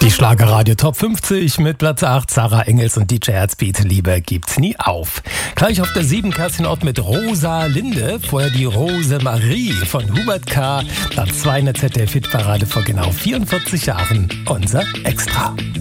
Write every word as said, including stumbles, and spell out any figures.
Die Schlagerradio Top fünfzig mit Platz acht, Sarah Engels und D J Herzbeat, Liebe gibt's nie auf. Gleich auf der sieben, Kerstin Ott mit Rosa Linde, vorher die Rose Marie von Hubert K. Platz zwei in der Z D F-Hitparade vor genau vierundvierzig Jahren, unser Extra.